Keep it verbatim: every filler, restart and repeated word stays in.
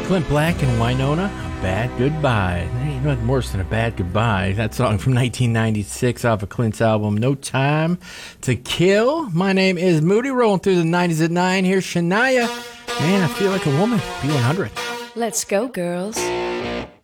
Clint Black and Winona, A Bad Goodbye. There ain't nothing worse than A Bad Goodbye. That song from nineteen ninety-six off of Clint's album, No Time to Kill. My name is Moody, rolling through the nineties at nine. Here's Shania. Man, I feel like a woman. B one hundred. Let's go, girls.